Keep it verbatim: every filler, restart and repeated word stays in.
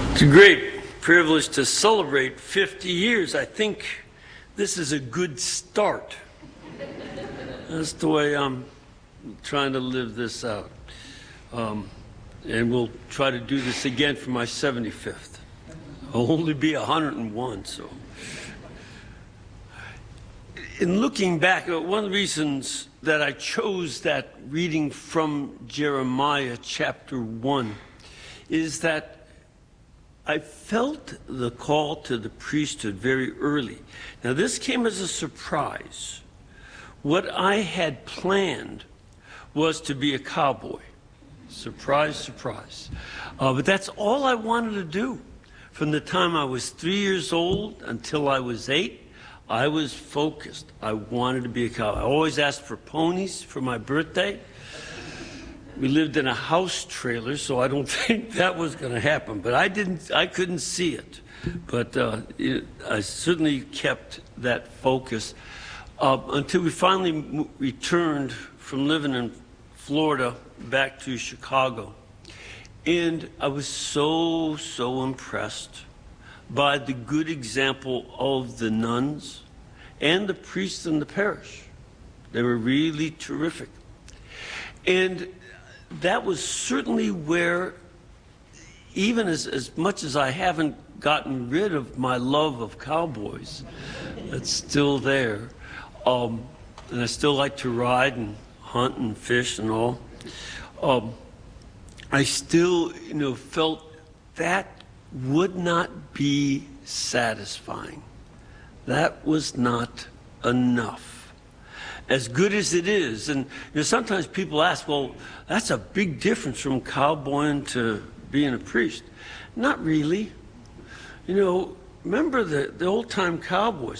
It's a great privilege to celebrate fifty years. I think this is a good start. That's the way I'm trying to live this out. Um, and we'll try to do this again for my seventy-fifth. I'll only be one hundred and one, so. In looking back, one of the reasons that I chose that reading from Jeremiah chapter one is that I felt the call to the priesthood very early. Now, this came as a surprise. What I had planned was to be a cowboy. Surprise, surprise. Uh, but that's all I wanted to do. From the time I was three years old until I was eight, I was focused. I wanted to be a cowboy. I always asked for ponies for my birthday. We lived in a house trailer, so I don't think that was going to happen. But I didn't, I couldn't see it. But uh, it, I certainly kept that focus uh, until we finally m- returned from living in Florida back to Chicago. And I was so, so impressed by the good example of the nuns and the priests in the parish. They were really terrific. And that was certainly where, even as, as much as I haven't gotten rid of my love of cowboys, it's still there. Um, and I still like to ride and hunt and fish and all. Um, I still, you know, felt that would not be satisfying. That was not enough. As good as it is, and you know, sometimes people ask, well, that's a big difference from cowboying to being a priest. Not really. You know, remember the, the old-time cowboys.